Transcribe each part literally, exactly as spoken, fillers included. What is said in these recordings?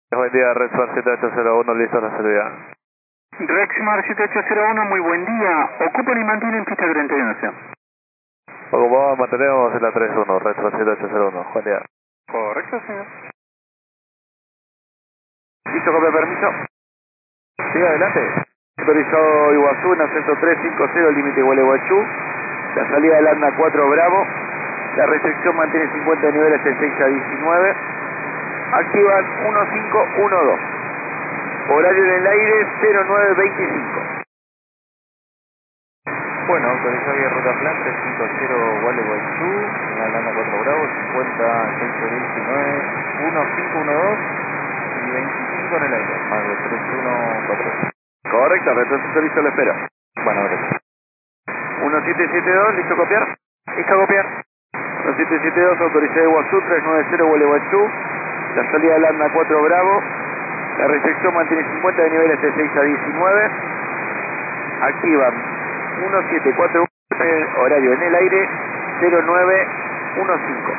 Buen día, Rexmar siete ocho cero uno, listo la salida. Rexmar siete ocho cero uno, muy buen día. Ocupan y mantienen pista treinta y uno, señor. Ocupamos, mantenemos en la tres uno, Rexmar siete ocho cero uno, buen día. Correcto, señor. Listo, copia, permiso. Sigue adelante. Autorizado Iguazú en ascenso tres cinco cero, límite Gualeguaychú. La salida del ANDA cuatro Bravo. La recepción mantiene cincuenta niveles de seis a diecinueve. Activan uno cinco uno dos. Horario en el aire cero nueve veinticinco. Bueno, autorizado vía ruta plan tres cinco cero Gualeguaychú, en la landa cuatro Bravo, cincuenta seis a diecinueve, uno cinco uno dos y veinticinco en el aire, más de tres uno cuatro. Correcto, retroceso listo, lo espero. Bueno, gracias. uno siete siete dos, listo copiar. Listo, copiar. uno siete siete dos, autorizado Iguazú, tres nueve cero Gualeguaychú. La salida del ANDA cuatro Bravo. La recepción mantiene cincuenta de niveles de seis a diecinueve. Activan uno siete cuatro uno, horario en el aire cero nueve uno cinco.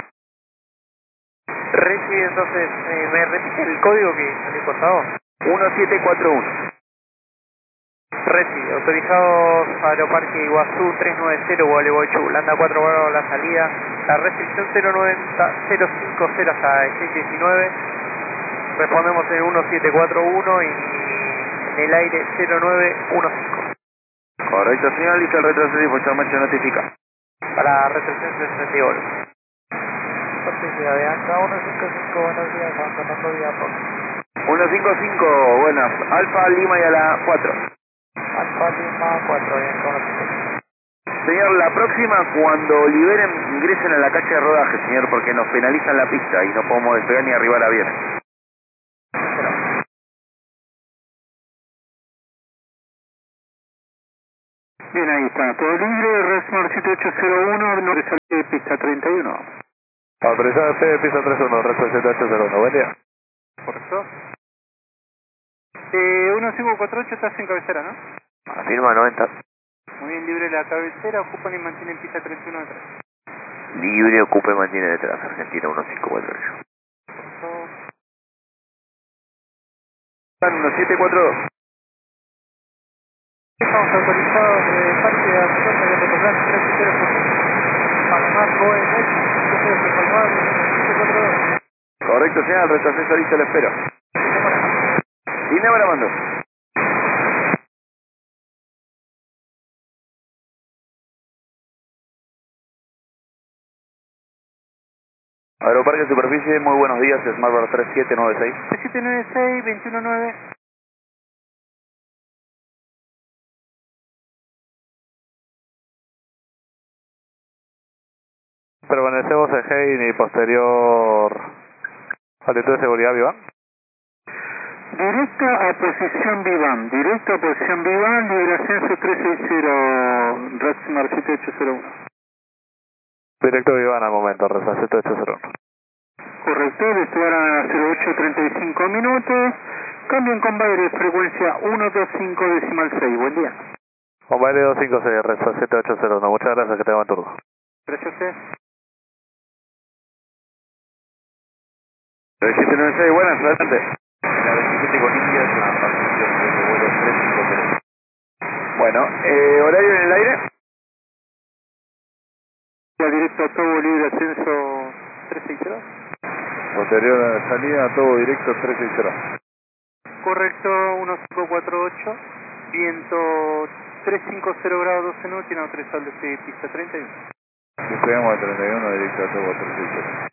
Reci, entonces, eh, ¿me repite el código que salió cortado? uno siete cuatro uno. Reci, autorizados Aeroparque Iguazú tres nueve cero Gualeguaychú, Landa cuatro Bravo la salida, la restricción cero noventa cero cinco cero hasta seis diecinueve, respondemos en uno siete cuatro uno y en el aire cero nueve uno cinco. Correcto, señor, listo el retroceso y posteriormente notifica. Para restricción sesenta y uno. Cortesía de acá uno cinco cinco, buenos días, Juan Fernando Villapo. uno cinco cinco, buenas, Alfa Lima y a la cuatro. Alfa Lima cuatro, bien, uno cinco cinco. Señor, la próxima cuando liberen ingresen a la calle de rodaje, señor, porque nos penalizan la pista y no podemos despegar ni arribar a aviones. Bien, ahí está, todo libre, Resmar siete ocho cero uno, no de salida de pista treinta y uno. Autorizado P, pista tres uno, Rexmar siete ocho cero uno, buen día. Correcto. Eh, uno cinco cuatro ocho estás en cabecera, ¿no? Afirma noventa. Muy bien, libre la cabecera, ocupan y mantienen pista treinta y uno detrás. Libre, ocupa y mantiene detrás, Argentina uno cinco cuatro ocho. uno siete cuatro dos. Estamos autorizados de parte de Acción de Retornar tres cero Palmar Cohen X, Palmar siete cuatro dos. Correcto, señor, el retroceso listo, lo espero. Ginebra mando. Aeroparque Superficie, muy buenos días, Smartbar tres siete nueve seis. tres siete nueve seis, veintiuno nueve. Permanecemos en Hein y posterior altitud de seguridad, Vivan. Directo a posición Vivan, directo a posición Vivan, libre ascenso trescientos sesenta, Resmar siete ocho cero uno. Directo Vivan al momento, Rexmar siete ocho cero uno. Correcto, vestuario a cero ocho treinta y cinco minutos, cambio en convoy de frecuencia ciento veinticinco decimal seis, buen día. Con baile dos cinco seis, Rexmar siete ocho cero uno, muchas gracias, que tengan turno. Gracias a usted. tres siete nueve seis, buenas, adelante. La veintisiete con India es una transmisión de vuelo tres cinco cero. Bueno, eh, horario en el aire. Ya directo a todo libre ascenso trescientos sesenta. Posterior a la salida, todo directo tres seis cero. Correcto, uno cinco cuatro ocho, viento trescientos cincuenta grados doce nudos, tiene autorizado el despegue de pista treinta y uno. Despegamos a treinta y uno, directo a todo tres seis cero.